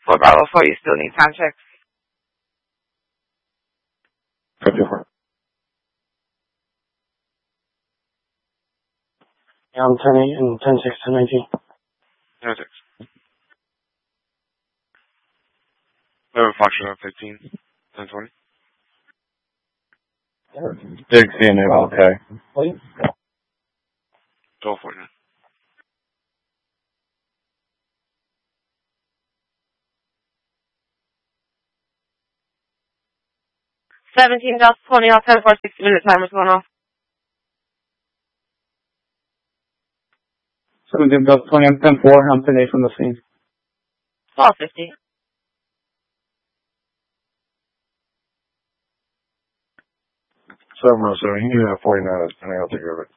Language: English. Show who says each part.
Speaker 1: For Bravo 4, you still need time checks?
Speaker 2: 54.
Speaker 3: Yeah, I'm 10-8 and 10-6, 10-19.
Speaker 4: 10-6. 11 Foxtrot 15. 10-20.
Speaker 2: Big CNA, okay.
Speaker 4: 12-49.
Speaker 1: Delta 20 off 10 for 60-minute timer's going off.
Speaker 3: 17 Delta 20, I'm 10-4, I'm 10-8 from the scene.
Speaker 1: 1250.
Speaker 2: 707, you can have 49, and I'll take care of it.